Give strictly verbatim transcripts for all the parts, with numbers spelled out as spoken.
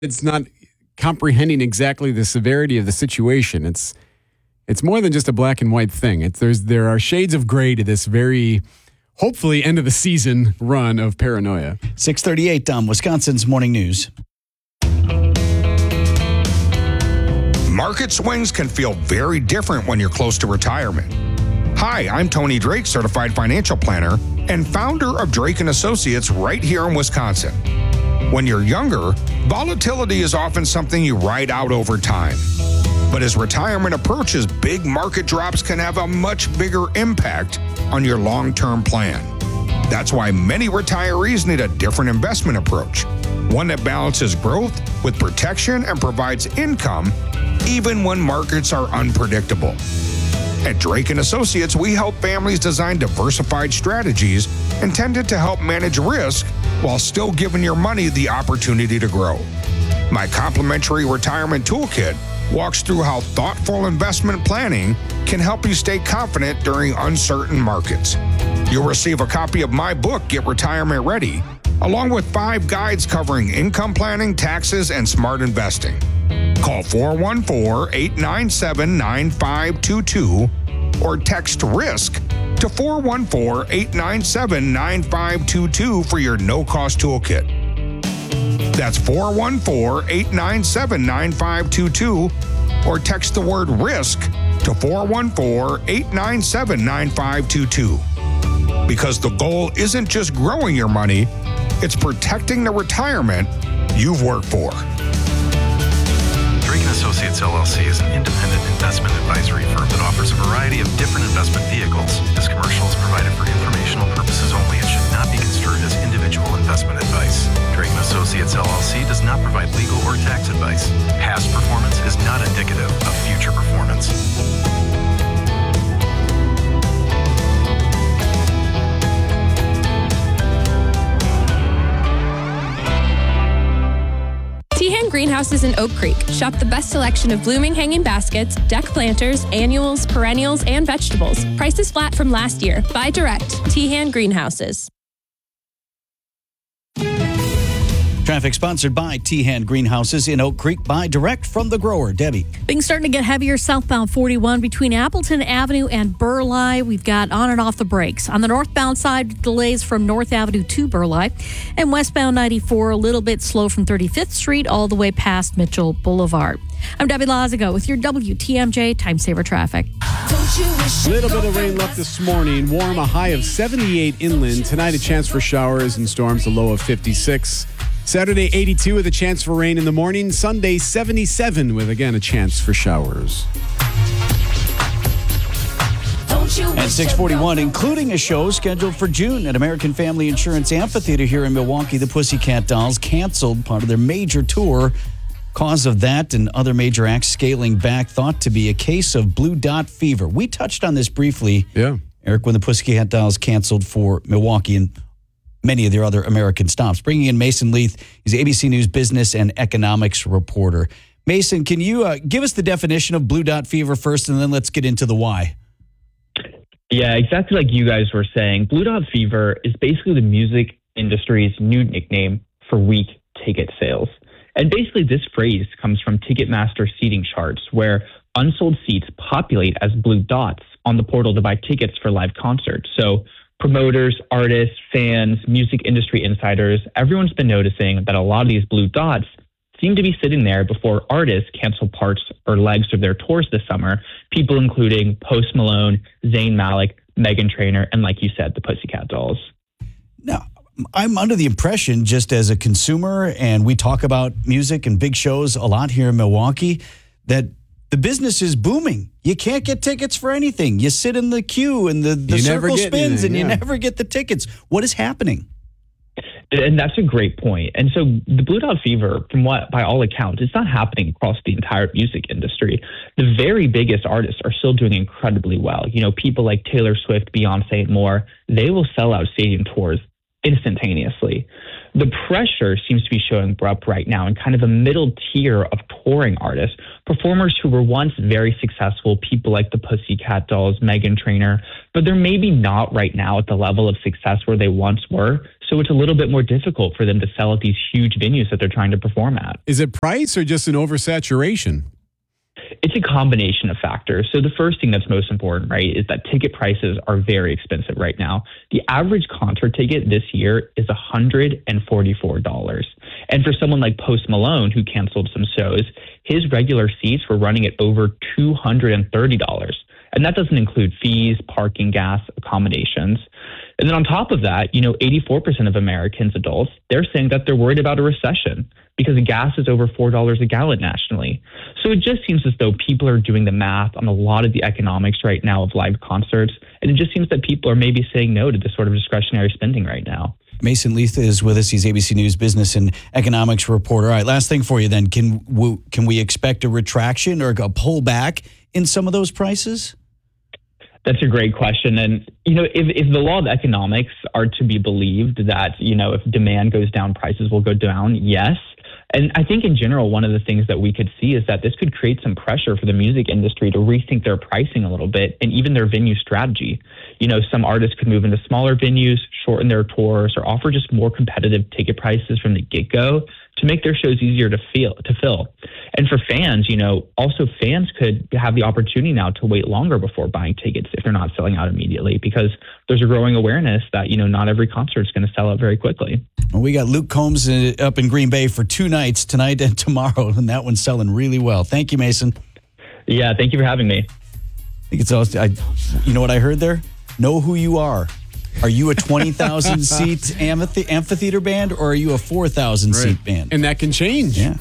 it's not comprehending exactly the severity of the situation. It's it's more than just a black and white thing. It's there's there are shades of gray to this very hopefully end of the season run of paranoia. six thirty-eight on Wisconsin's Morning News. Market swings can feel very different when you're close to retirement. Hi, I'm Tony Drake, certified financial planner and founder of Drake and Associates right here in Wisconsin. When you're younger, volatility is often something you ride out over time. But as retirement approaches, big market drops can have a much bigger impact on your long-term plan. That's why many retirees need a different investment approach, one that balances growth with protection and provides income even when markets are unpredictable. At Drake and Associates, we help families design diversified strategies intended to help manage risk while still giving your money the opportunity to grow. My complimentary retirement toolkit walks through how thoughtful investment planning can help you stay confident during uncertain markets. You'll receive a copy of my book, Get Retirement Ready, along with five guides covering income planning, taxes, and smart investing. Call four one four, eight nine seven, nine five two two or text RISK to four one four, eight nine seven, nine five two two for your no-cost toolkit. That's four one four, eight nine seven, nine five two two or text the word RISK to four one four, eight nine seven, nine five two two. Because the goal isn't just growing your money, it's protecting the retirement you've worked for. Drake and Associates L L C is an independent investment advisory firm that offers a variety of different investment vehicles. This commercial is provided for informational purposes only and should not be construed as individual investment advice. Drake and Associates L L C does not provide legal or tax advice. Past performance is not indicative of future performance. Tehan Greenhouses in Oak Creek. Shop the best selection of blooming hanging baskets, deck planters, annuals, perennials, and vegetables. Prices flat from last year. Buy direct. Tehan Greenhouses. Traffic sponsored by Tehan Greenhouses in Oak Creek. Buy direct from the grower. Debbie. Things starting to get heavier southbound forty-one between Appleton Avenue and Burleigh. We've got on and off the brakes. On the northbound side, delays from North Avenue to Burleigh. And westbound ninety-four, a little bit slow from thirty-fifth Street all the way past Mitchell Boulevard. I'm Debbie Lazago with your W T M J Time Saver Traffic. A little bit of rain left this morning. Warm, a high of seventy-eight inland. Tonight, a chance for showers and storms, a low of fifty-six. Saturday, eighty-two with a chance for rain in the morning. Sunday, seventy-seven with, again, a chance for showers. At six forty-one, including a show scheduled for June at American Family Insurance Amphitheater here in Milwaukee, the Pussycat Dolls canceled part of their major tour. Cause of that and other major acts scaling back, thought to be a case of blue dot fever. We touched on this briefly, Yeah. Eric, when the Pussycat Dolls canceled for Milwaukee and many of their other American stops. Bringing in Mason Leith, he's A B C News business and economics reporter. Mason, can you uh, give us the definition of blue dot fever first, and then let's get into the why? Yeah, exactly like you guys were saying. Blue dot fever is basically the music industry's new nickname for weak ticket sales. And basically this phrase comes from Ticketmaster seating charts, where unsold seats populate as blue dots on the portal to buy tickets for live concerts. So promoters, artists, fans, music industry insiders, everyone's been noticing that a lot of these blue dots seem to be sitting there before artists cancel parts or legs of their tours this summer. People including Post Malone, Zayn Malik, Meghan Trainor, and like you said, the Pussycat Dolls. Now, I'm under the impression, just as a consumer, and we talk about music and big shows a lot here in Milwaukee, that the business is booming. You can't get tickets for anything. You sit in the queue and the, the circle spins anything, and yeah. you never get the tickets. What is happening? And that's a great point. And so the blue dot fever, from what, by all accounts, it's not happening across the entire music industry. The very biggest artists are still doing incredibly well. You know, people like Taylor Swift, Beyonce, and more, they will sell out stadium tours instantaneously. The pressure seems to be showing up right now in kind of a middle tier of touring artists, performers who were once very successful, people like the Pussycat Dolls, Meghan Trainor, but they're maybe not right now at the level of success where they once were. So it's a little bit more difficult for them to sell at these huge venues that they're trying to perform at. Is it price or just an oversaturation? It's a combination of factors. So the first thing that's most important, right, is that ticket prices are very expensive right now. The average concert ticket this year is one hundred forty-four dollars. And for someone like Post Malone, who canceled some shows, his regular seats were running at over two hundred thirty dollars. And that doesn't include fees, parking, gas, accommodations. And then on top of that, you know, eighty-four percent of Americans, adults, they're saying that they're worried about a recession because gas is over four dollars a gallon nationally. So it just seems as though people are doing the math on a lot of the economics right now of live concerts. And it just seems that people are maybe saying no to this sort of discretionary spending right now. Mason Leith is with us. He's A B C News business and economics reporter. All right, last thing for you then. Can we, can we expect a retraction or a pullback in some of those prices? That's a great question. And, you know, if, if the law of economics are to be believed that, you know, if demand goes down, prices will go down, yes. And I think in general, one of the things that we could see is that this could create some pressure for the music industry to rethink their pricing a little bit and even their venue strategy. You know, some artists could move into smaller venues, shorten their tours, or offer just more competitive ticket prices from the get-go to make their shows easier to feel to fill. And for fans, you know, also fans could have the opportunity now to wait longer before buying tickets if they're not selling out immediately, because there's a growing awareness that, you know, not every concert is going to sell out very quickly. Well, we got Luke Combs up in Green Bay for two nights, tonight and tomorrow, and that one's selling really well. Thank you, Mason. Yeah, thank you for having me. I think it's also, I, you know what I heard there? Know who you are. Are you a twenty thousand seat amphitheater band, or are you a four thousand seat right. band? And that can change. Yeah.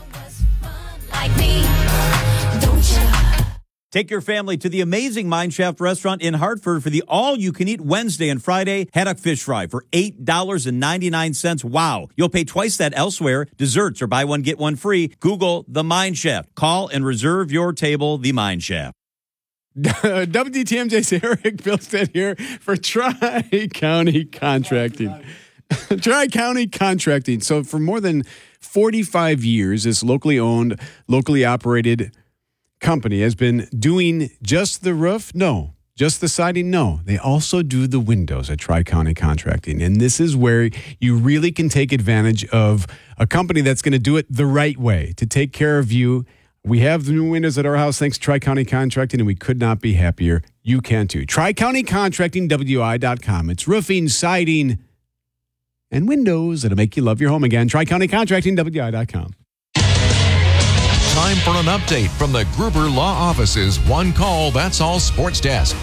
Take your family to the amazing Mineshaft restaurant in Hartford for the all-you-can-eat Wednesday and Friday haddock fish fry for eight dollars and ninety-nine cents. Wow. You'll pay twice that elsewhere. Desserts or buy one, get one free. Google The Mineshaft. Call and reserve your table, The Mineshaft. W D T M J's Eric Bilstead here for Tri-County Contracting. Tri-County Contracting. So for more than forty-five years, this locally owned, locally operated company has been doing just the roof? No. Just the siding? No. They also do the windows at Tri-County Contracting. And this is where you really can take advantage of a company that's going to do it the right way to take care of you. We have the new windows at our house thanks to Tri-County Contracting, and we could not be happier. You can too. Tri-County Contracting, W I dot com. It's roofing, siding, and windows that'll make you love your home again. Tri-County Contracting, W I dot com. Time for an update from the Gruber Law Office's One Call, That's All Sports Desk.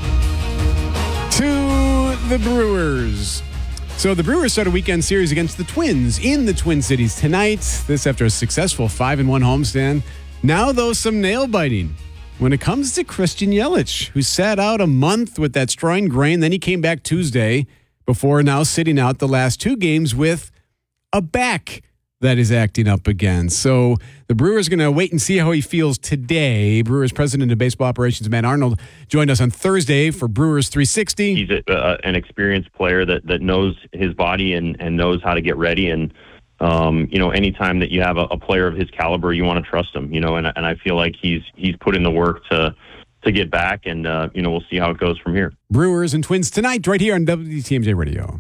To the Brewers. So the Brewers start a weekend series against the Twins in the Twin Cities tonight. This after a successful five and one homestand. Now, though, some nail-biting when it comes to Christian Yelich, who sat out a month with that groin strain. Then he came back Tuesday before now sitting out the last two games with a back that is acting up again. So the Brewers are going to wait and see how he feels today. Brewers president of baseball operations, Matt Arnold, joined us on Thursday for Brewers three sixty. He's a, uh, an experienced player that, that knows his body and, and knows how to get ready. And, um, you know, anytime that you have a, a player of his caliber, you want to trust him, you know, and, and I feel like he's he's put in the work to to get back, and, uh, you know, we'll see how it goes from here. Brewers and Twins tonight right here on W D T M J Radio.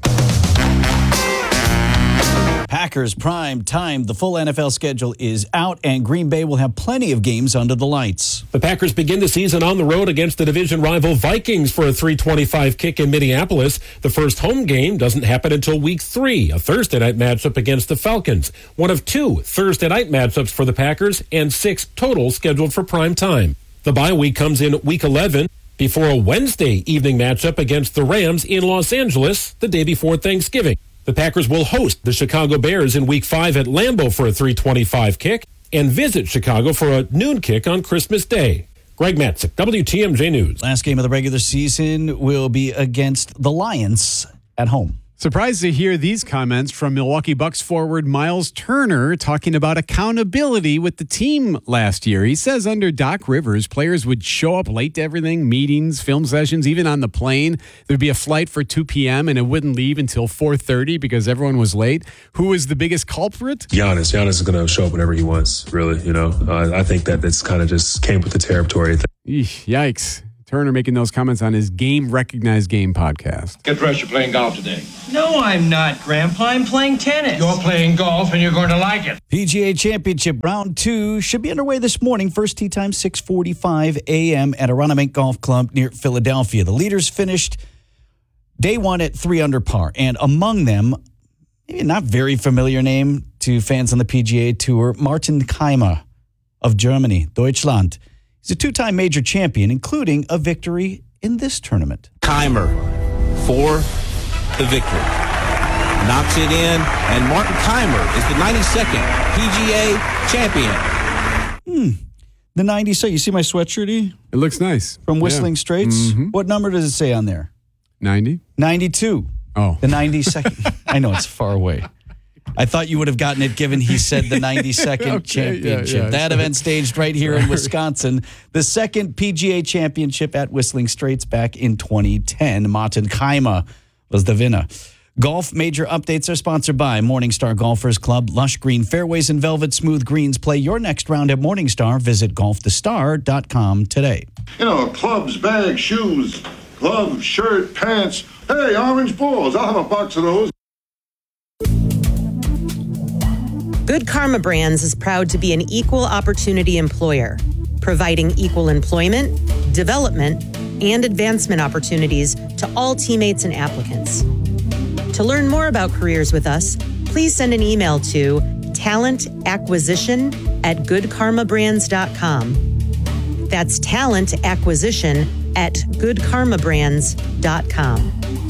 Packers prime time. The full N F L schedule is out, and Green Bay will have plenty of games under the lights. The Packers begin the season on the road against the division rival Vikings for a three twenty-five kick in Minneapolis. The first home game doesn't happen until week three, a Thursday night matchup against the Falcons. One of two Thursday night matchups for the Packers and six total scheduled for prime time. The bye week comes in week eleven before a Wednesday evening matchup against the Rams in Los Angeles the day before Thanksgiving. The Packers will host the Chicago Bears in week five at Lambeau for a three twenty-five kick and visit Chicago for a noon kick on Christmas Day. Greg Matzik, W T M J News. Last game of the regular season will be against the Lions at home. Surprised to hear these comments from Milwaukee Bucks forward Miles Turner talking about accountability with the team last year. He says under Doc Rivers, players would show up late to everything, meetings, film sessions, even on the plane. There'd be a flight for two p.m. and it wouldn't leave until four thirty because everyone was late. Who was the biggest culprit? Giannis. Giannis is going to show up whenever he wants, really. You know, uh, I think that that's kind of just came with the territory. Eesh, yikes. Turner making those comments on his Game Recognized Game podcast. Get dressed, you're playing golf today. No, I'm not, Grandpa. I'm playing tennis. You're playing golf and you're going to like it. P G A Championship Round two should be underway this morning. First tee time, six forty-five a.m. at Aronimink Golf Club near Philadelphia. The leaders finished day one at three under par. And among them, maybe a not very familiar name to fans on the P G A Tour, Martin Kaymer of Germany, Deutschland. He's a two-time major champion, including a victory in this tournament. Kaymer for the victory. Knocks it in, and Martin Kaymer is the ninety-second P G A champion. Hmm. The ninety-second. You see my sweatshirt, E? It looks nice. From Whistling Yeah. Straits. Mm-hmm. What number does it say on there? ninety? ninety-two. Oh. The ninety-second. I know, it's far away. I thought you would have gotten it given he said the ninety-second Okay, championship. yeah, yeah. That event staged right here in Wisconsin. The second P G A championship at Whistling Straits back in twenty ten. Martin Kaymer was the winner. Golf major updates are sponsored by Morningstar Golfers Club. Lush green fairways and velvet smooth greens. Play your next round at Morningstar. Visit golf the star dot com today. You know, clubs, bags, shoes, gloves, shirt, pants. Hey, orange balls. I'll have a box of those. Good Karma Brands is proud to be an equal opportunity employer, providing equal employment, development, and advancement opportunities to all teammates and applicants. To learn more about careers with us, please send an email to talent acquisition at good karma brands dot com. That's talent acquisition at good karma brands dot com.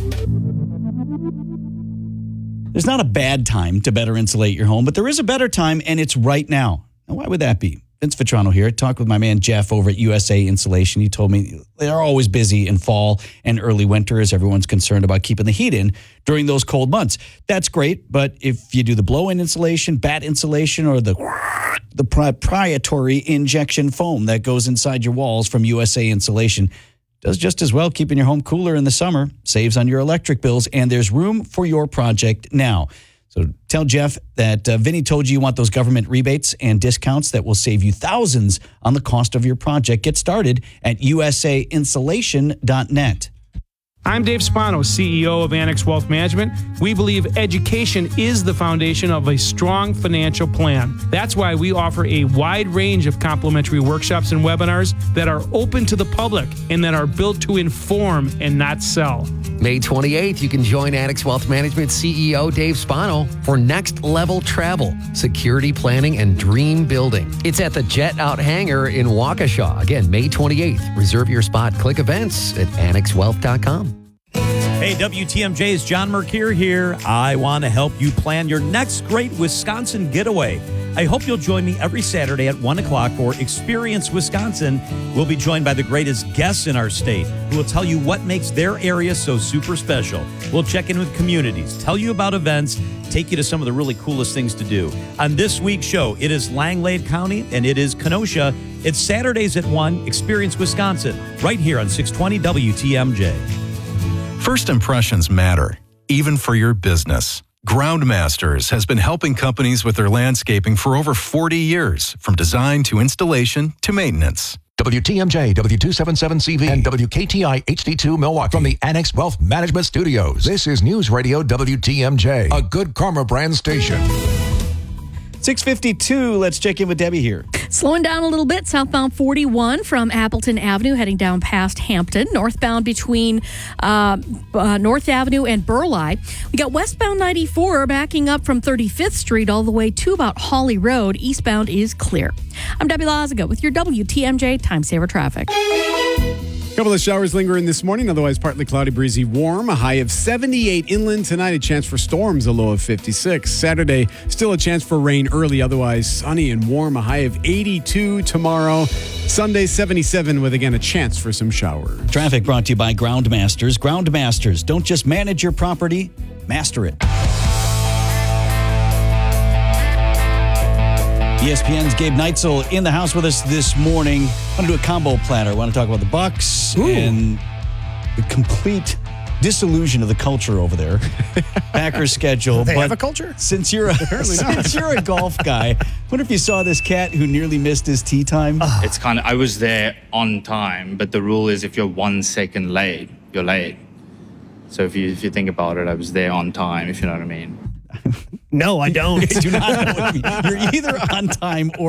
There's not a bad time to better insulate your home, but there is a better time, and it's right now. Now, why would that be? Vince Vitrano here. I talked with my man Jeff over at U S A Insulation. He told me they're always busy in fall and early winter as everyone's concerned about keeping the heat in during those cold months. That's great, but if you do the blow-in insulation, bat insulation, or the the proprietary injection foam that goes inside your walls from U S A Insulation, does just as well keeping your home cooler in the summer, saves on your electric bills, and there's room for your project now. So tell Jeff that uh, Vinny told you you want those government rebates and discounts that will save you thousands on the cost of your project. Get started at U S A insulation dot net. I'm Dave Spano, C E O of Annex Wealth Management. We believe education is the foundation of a strong financial plan. That's why we offer a wide range of complimentary workshops and webinars that are open to the public and that are built to inform and not sell. May twenty-eighth, you can join Annex Wealth Management C E O Dave Spano for Next Level Travel, Security Planning, and Dream Building. It's at the Jet Out Hangar in Waukesha. Again, May twenty-eighth. Reserve your spot. Click events at annex wealth dot com. Hey, W T M J's John Mercure here. I want to help you plan your next great Wisconsin getaway. I hope you'll join me every Saturday at one o'clock for Experience Wisconsin. We'll be joined by the greatest guests in our state who will tell you what makes their area so super special. We'll check in with communities, tell you about events, take you to some of the really coolest things to do. On this week's show, it is Langlade County and it is Kenosha. It's Saturdays at one, Experience Wisconsin, right here on six twenty W T M J. First impressions matter, even for your business. Groundmasters has been helping companies with their landscaping for over forty years, from design to installation to maintenance. W T M J, W two seventy-seven C V, and W K T I H D two Milwaukee. From the Annex Wealth Management Studios, this is News Radio W T M J, a Good Karma brand station. six fifty-two, let's check in with Debbie here. Slowing down a little bit, southbound forty-one from Appleton Avenue, heading down past Hampton. Northbound between uh, uh, North Avenue and Burleigh. We got westbound ninety-four backing up from thirty-fifth Street all the way to about Hawley Road. Eastbound is clear. I'm Debbie Lazaga with your W T M J Time Saver Traffic. A couple of showers lingering this morning, otherwise partly cloudy, breezy, warm. A high of seventy-eight inland tonight, a chance for storms, a low of fifty-six. Saturday, still a chance for rain early, otherwise sunny and warm, a high of eighty-two tomorrow. Sunday, seventy-seven with, again, a chance for some showers. Traffic brought to you by Groundmasters. Groundmasters, don't just manage your property, master it. E S P N's Gabe Neitzel in the house with us this morning. I want to do a combo platter. I want to talk about the Bucks Ooh. and the complete disillusion of the culture over there. Packers schedule. Do they but have a culture? Since you're a, since you're a golf guy, Wonder if you saw this cat who nearly missed his tea time. It's kind of, I was there on time, but the rule is if you're one second late, you're late. So if you if you think about it, I was there on time, if you know what I mean. No, I don't. I do not know what you mean. You're either on time or